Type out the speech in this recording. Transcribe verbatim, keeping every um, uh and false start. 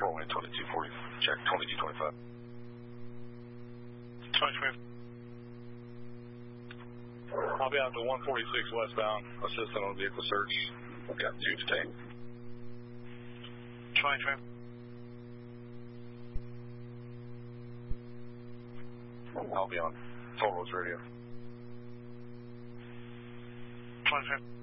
four one twenty-two forty, check twenty-two twenty-five. twenty-two. I'll be out to one forty-six westbound, assisting on vehicle search. Got two detained. twenty-two. I'll be on Toll Roads Radio. twenty-two.